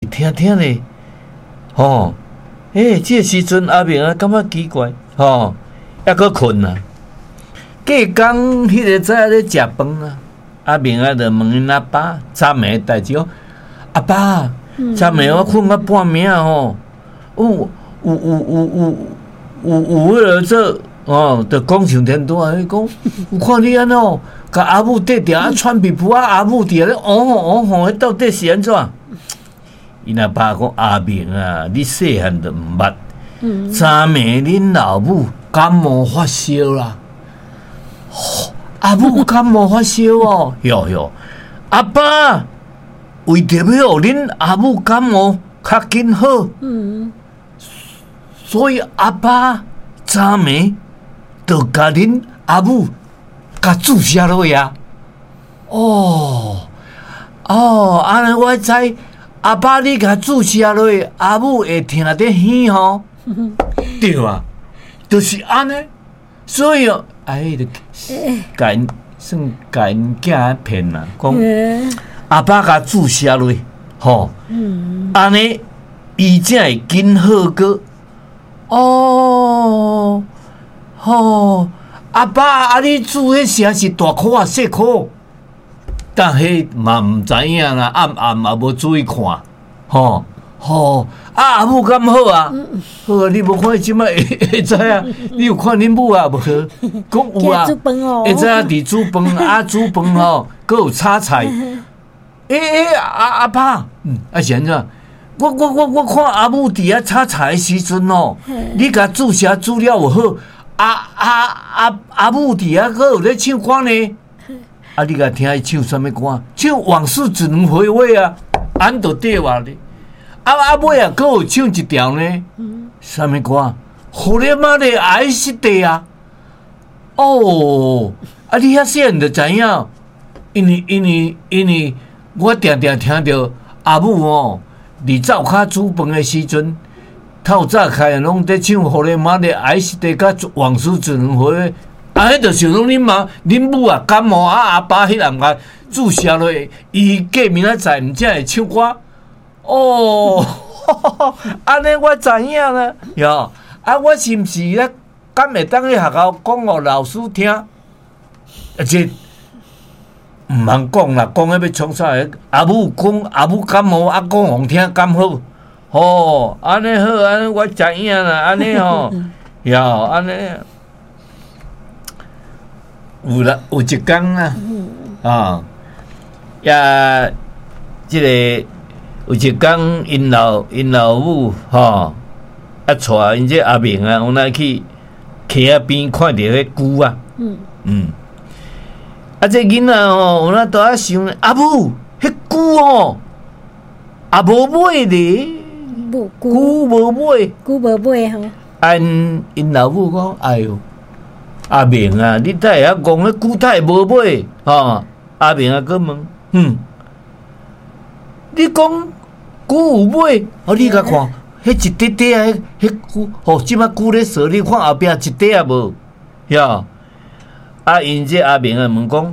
听听咧，吼，这个时阵阿明啊，感觉奇怪，吼，还搁困啊。隔工迄个早咧食饭啊，阿明啊就问因阿爸昨暝代志哦，阿爸，昨暝我困到半暝啊吼，有为了这就讲上天多啊，讲有看你安怎，甲阿母缀着啊喘皮肤啊，阿母伫咧迄到底是安怎？因阿爸讲阿明啊，你细汉就毋捌，昨暝恁老母感冒发烧啦。阿母感冒发烧哦，哟，阿爸为着要互恁阿母感冒较紧好，所以阿爸昨暝就甲恁阿母甲注射落呀。安尼我知阿爸你甲注射落，阿母会听得耳吼，对啊，就是安尼，所以就甲因算甲因囝骗啦，讲阿爸甲注射落，吼，安尼伊才会紧好个。阿爸啊，你注迄声是大颗啊，细颗？但迄嘛毋知影啦，暗也无注意看，阿母敢好啊？好啊，你无看即摆会知啊？你有看恁母啊？无？讲有啊，会知啊？伫煮饭啊，煮饭吼，佮有炒菜。阿爸，是安怎？我看阿母伫遐炒菜的时阵哦，你甲注射煮了有好？阿母伫遐佮有咧唱歌呢？你甲听伊唱啥物歌？唱往事只能回味啊，安就对话咧。尾啊，佮有唱一条呢，啥物歌？互你妈的爱惜地啊！你遐细汉就知影，因为我常常听到阿母伫灶骹煮饭的时阵，透早开拢在唱互你妈的爱惜地，甲往事只能回味。迄就想讲恁母啊感冒阿爸迄人甲注射落，伊过明仔载毋才会唱歌。安尼我知影啦，哟！我是毋是咧？敢会当去学校讲互老师听？这毋通讲啦，讲迄要创啥？阿母讲阿母感冒，讲互听敢好？安尼好，安尼我知影啦，安尼哟，安尼有一工啊，即个。有一工，因老母带因这阿明啊，有来去溪仔边看到迄龟啊，这囡仔有那在想，阿母，迄龟也无买咧，龟无买吼。因老母讲，哎哟，阿明啊，你才会晓讲，迄龟太无买阿明啊，佮问，你讲。龟有买，你甲看，迄一块块啊，迄龟，即摆龟咧踅，你看后壁一块啊无？哟，因这阿明啊问讲，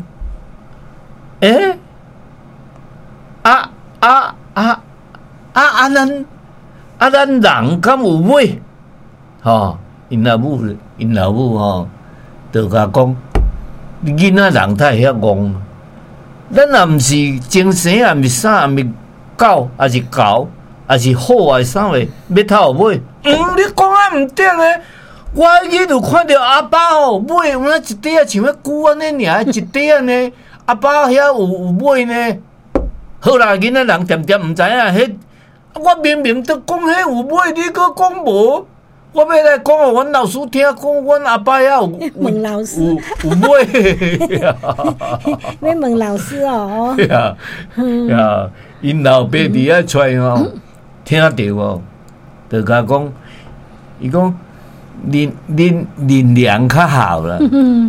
咱人敢有买？因老母就甲讲，你囡仔人太遐戆，咱也毋是精神，也毋是啥，也毋是。狗还是狗，还是好还是啥货？要偷买？你讲啊毋对咧！我去就看到阿爸买有那一块啊，像迄龟安尼尔，一块安尼。阿爸遐有买呢。好啦，囡仔人点毋知影迄，我明明都讲迄有买，你搁讲无？我要来讲互阮老师听，讲阮阿爸遐有问老师有买。 要问老师哦。 呀。因老爸伫遐出听到就甲讲，伊讲恁娘较好啦。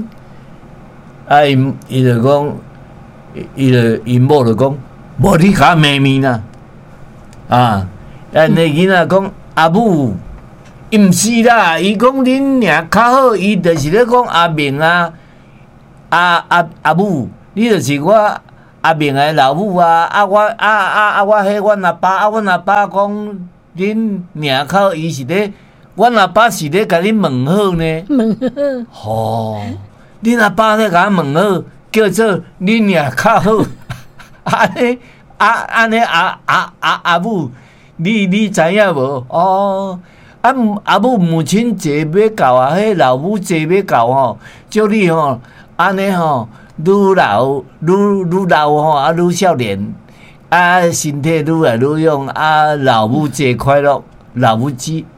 伊就讲，因某就讲，无你甲骂面啦。那囡仔讲阿母，伊毋是啦，伊讲恁娘较好，伊就是咧讲阿明啊，阿母，你就是我阿明的老母啊，我迄阮阿爸，阮阿爸讲，恁娘口伊是咧，阮阿爸是咧甲恁问好呢。 问好。 哦，恁阿爸咧甲我问好，叫做恁娘较好。安尼阿母，你知影无？哦，阿母母亲节要到啊，迄老母节要到吼，祝你吼安尼吼。愈老吼，啊愈少年，啊身体愈来愈勇，啊老母节快乐，老母，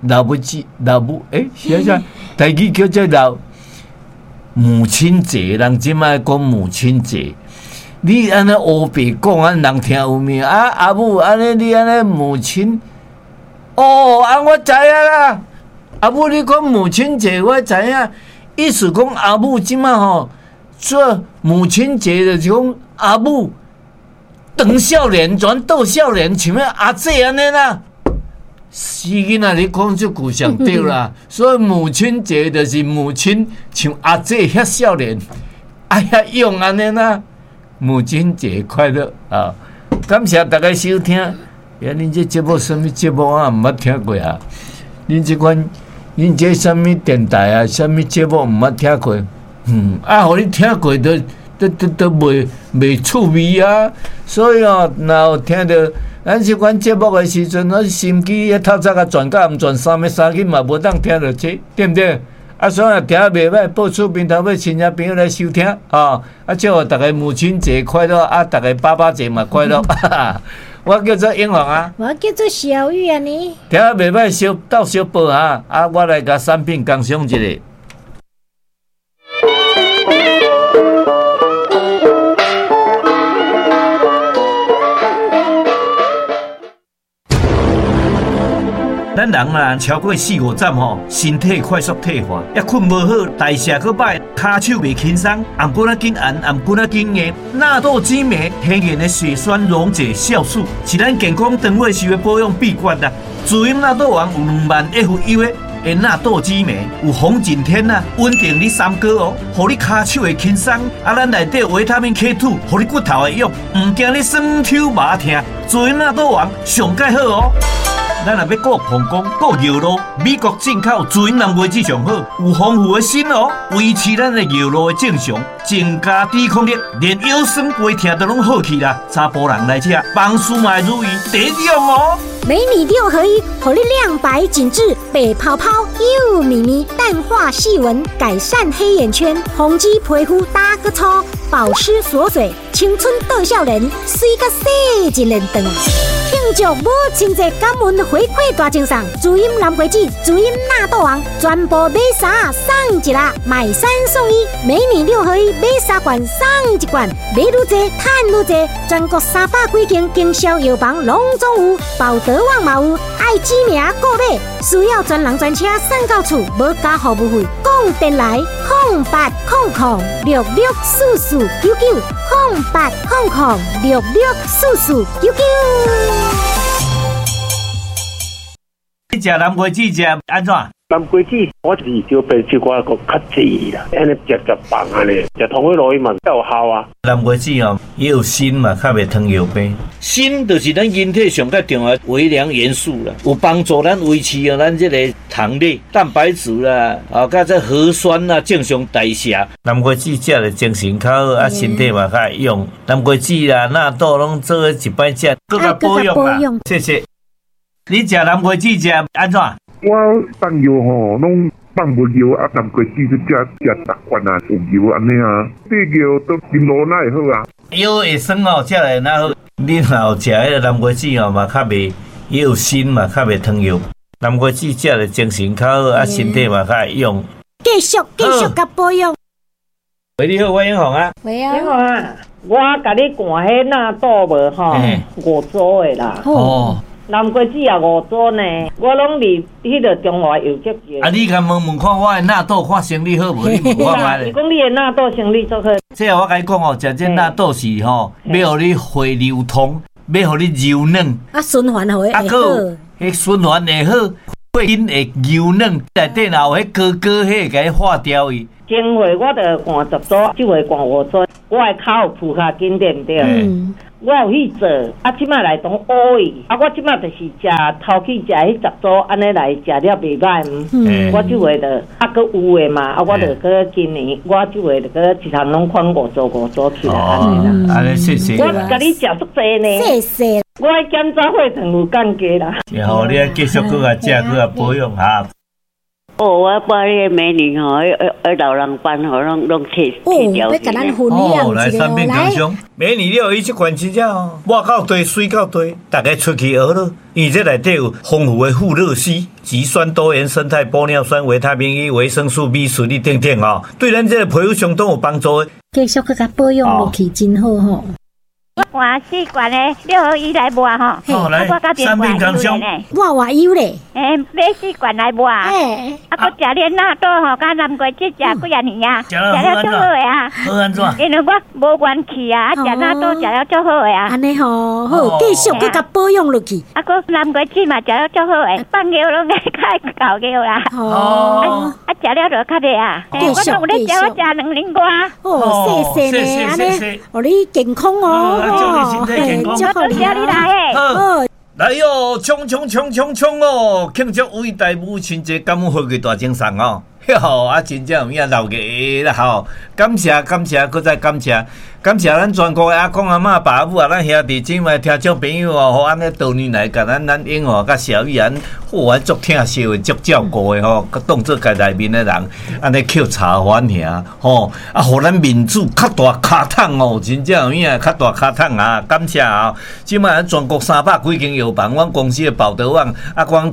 想想，台语叫做母亲节，人即摆讲母亲节，你安尼黑白讲，安人听有命啊？阿母安尼你安尼母亲，哦，我知影啦，阿母你讲母亲节，我知影，意思讲阿母即摆吼。做母亲节的就讲阿母长少年转倒少年，像要阿姐安尼啦。是囡仔你讲这句上对啦，所以母亲节就是母亲像阿姐遐少年，哎呀用安尼啦。母亲节快乐啊！感谢大家收听。恁这节目什么节目啊？毋捌听过啊？恁这什么电台啊？什么节目毋捌听过？互你听过都袂趣味啊！所以哦，若有听着咱即款节目的时阵，我心机透早甲转甲毋转3去嘛，无当听着这，对毋对？啊，所以听袂歹，报出面头要亲戚朋友来收听啊！祝大家母亲节快乐啊！大家爸爸节嘛快乐。我叫做英皇啊， 我叫做小玉啊呢。 听袂歹，小报啊！我来甲产品工商一下。咱人啊，超过4-5站吼，身体快速退化，也困无好，代谢佫歹，骹手袂轻松，颔骨仔紧按，颔骨仔紧硬。纳豆激酶天然的血栓溶解酵素，是咱健康长寿时的保养秘诀啦。自饮纳豆王有2万 FU 的纳豆激酶，有红景天啊，稳定你三高哦，互你骹手会轻松。啊，咱内底有维他命 K2，互你骨头会用，唔惊你酸抽麻痛。自饮纳豆王上介好哦。咱若要顾膀胱、顾尿路，美国进口自饮蓝莓汁上好，有丰富的锌哦，维持咱的尿路的正常，增加抵抗力，连腰酸背痛都拢好去啦。查甫人来吃，房事嘛会如意，第一样哦。 美米6合1，让你亮白紧致，白泡泡又咪咪，淡化细纹，改善黑眼圈，红肌皮肤打个粗，保湿锁水，青春倒少年，水甲洗一连长。庆祝母亲节感恩回馈大奖赏，自饮蓝莓汁、自饮纳豆王，全部买3送1啦，买3送1，美米6合1，买3罐送1罐，买愈多赚愈多，全国300几间经销药房拢总有，保德旺嘛有，爱知名购买，需要专人专车送到厝，无加服务费，讲电来0800664499，0800664499。 你食蓝莓汁食安怎？ 蓝莓汁我就是少变少寡个较济啦，安尼食棒安尼，食同个路伊嘛有效啊。 蓝莓汁哦，也有锌嘛，较袂糖尿病。锌就是咱人体上较重要的微量元素啦，有帮助咱维持咱这个糖类、蛋白质啦，甲这核酸啦正常代谢。蓝莓汁食了精神较好，啊身体嘛较会用。蓝莓汁啦、纳豆拢做一摆食，更加保养啦。谢谢。你食蓝莓汁食安怎？ 我放药吼，拢放无药啊，蓝莓汁食10罐啊，有药安尼啊，这药都啉落哪会好啊？ 药会酸哦，食来哪好？你若有食迄个蓝莓汁哦，嘛较袂，也有锌嘛，较袂糖尿。蓝莓汁食了精神较好，啊身体嘛较会用。 继续甲保养。 喂，你好，我英宏啊。 喂啊， 英宏啊，我甲你看迄纳豆无吼，5组的啦。 哦。 蓝莓汁也5组呢，我拢伫迄个中华邮局去。 啊，你甲问看我的纳豆看生理好无？你问我咧。 是讲你的纳豆生理做好。 这我甲你讲哦，食这纳豆是吼，要互你血流通，要互你柔软。 啊，循环会好。 迄循环会好， 会因会牛嫩，内底若有迄高迄个化掉伊。 前月我着寒10组，这月寒5组，我的口有跍较紧对毋对？我有去做，即摆来当乌伊，我即摆就是食头去食迄10组，安尼来食了袂歹。我即月着搁有诶嘛，我着搁今年，我即月着搁一项拢款5组起来安尼啦。 安尼谢谢。 我甲你食足济呢， 谢谢。 我检查血糖有降低啦。 然后你继续搁啊食，搁啊保养哈。 我把迄个美女吼，老人班吼，拢摕掉。 要甲咱分享来三遍讲上，美女了伊即款真正哦，抹到堆，水到堆，大家出去学咯。因为这内底有丰富的富乐烯、极酸多元生态玻尿酸、维他命 E、维生素 B、水力等哦，对咱这个皮肤相当有帮助的。 继续去甲保养落去，真好吼。 我换4罐的6合1来抹吼， 来三遍讲上， 我有咧， 买4罐来抹，搁食莲纳豆吼，甲南瓜子食几啊年啊，食了足好诶啊， 好安怎？ 因为我无元气啊，食纳豆食了足好诶啊， 安尼吼，好，继续去甲保养落去。 搁南瓜子嘛食了足好诶，放尿拢爱较搞尿啦，食了就较厉啊，我都有咧食，我食2年多。 谢谢呢，安尼，互你健康哦。 祝你身体健康， 祝福你来好， 来哟，冲哦！庆祝伟大母亲节，感恩好个大精神哦！吼，真正有影留个啦吼！感谢，搁再感谢咱全国的阿公阿嬷、爸母啊，咱兄弟姊妹、听众朋友哦，安尼多年来甲咱英哦，甲小玉安，足疼惜的，足照顾的吼，甲当做家内面的人，安尼扣茶饭兄吼，互咱民主较大卡桶哦，真正有影较大卡桶啊！感谢啊！即摆咱全国300几间药房，阮公司的保德网阮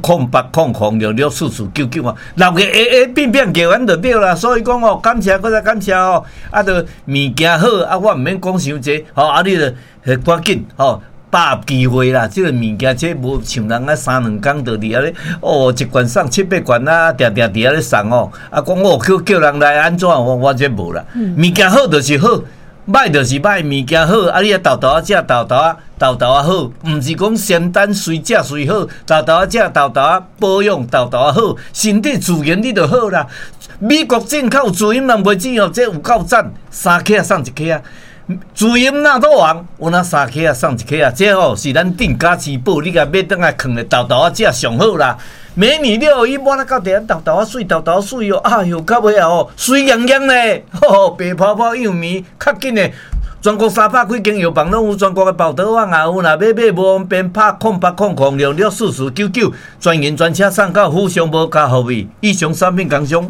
0800664499啊，留个变叫阮就对啦。所以讲哦，感谢，搁再感谢哦，着物件好我毋免讲伤济，你着赶紧把握机会啦！即个物件，这无像人3-2工就伫咧1罐送7-8罐啦，定伫咧送哦。讲叫人来安怎？我这无啦。物件好就是好，歹就是歹。物件好，你豆豆食豆豆好，毋是讲仙丹随食随好。豆豆食豆豆保养豆豆好，身体自然你就好啦。美国进口自饮蓝莓汁哦，这有够赞，3克送1克啊！自饮纳豆王有那3克送1克啊！这是咱定价之宝，你甲买倒来放咧豆豆食上好啦。美女6合1抹了到底，豆豆水哦！哎哟，到尾啊水洋洋咧，白泡泡幼绵，较紧咧。全国300几间药房拢有全国的保德网啊，有若要买无方便，拍0800664499，专营专车送到府上无加服务。以上3品工商。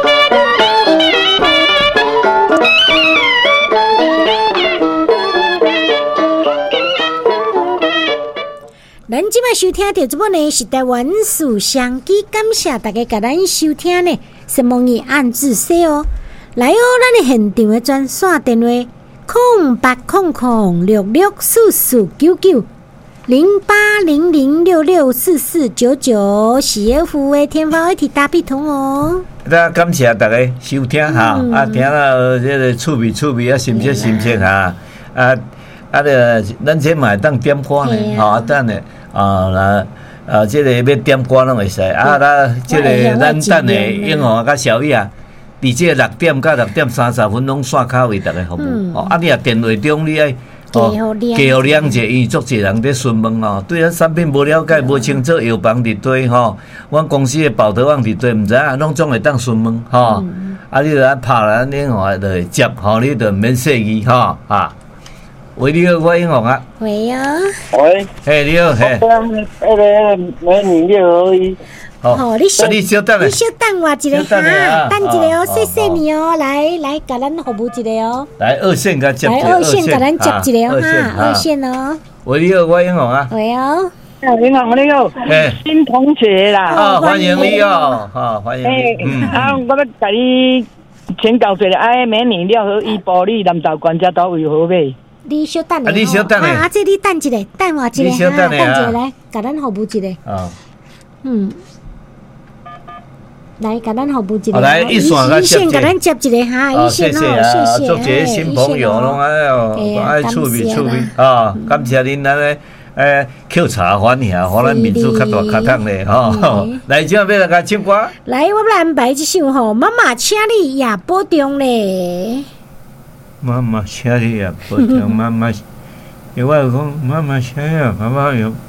咱即摆收听到这本呢是台湾书香机，感谢大家甲咱收听呢，先望你按自说哦。来哦，咱的现场的专线电话0800664499，0800664499，是要付的天方一体大笔通哦。 感谢大家收听哈，听了这个趣味心切哈，咱这嘛会当点歌呢，等呢。这个要点歌拢会使这个咱等的英豪甲小玉啊，伫这6点到6点30分拢线卡为大家服务。你也电话中你爱加互谅者，因为足侪人在询问哦，对咱产品无了解、无清楚，药房伫对阮公司的保德网伫对，毋知影，拢总会当询问你著拍咱英豪就会接你著免设疑喂，你好，我英雄啊。 喂啊。 喂。 嘿，你好，嘿。 那个美女6合1。 好，你稍等我一个哈，等一个哦，谢谢你哦，来，甲咱服务一个哦。 来2线甲接一个。 来2线甲咱接一个哦哈，2线哦。 喂，你好，我英雄啊。 喂哦。 你好，新同学啦。 欢迎你哦，欢迎你。 我要甲你请教一下，美女6合1玻璃蓝豆罐这都为何买？ 你稍等下， 这你等一个，等我一个哈，等一个来，甲咱服务一个。来，甲咱服务一个。 来，一线甲咱接一个哈，一线哦，谢谢。 祝这些新朋友拢爱趣味感谢恁安尼扣茶反遐，互咱民主较大较通咧吼。来，今仔要来甲唱歌。 来，我要安排一首吼，妈妈，请你也保重咧。 妈妈，请你也保重，妈妈。我讲妈妈，请呀，妈妈有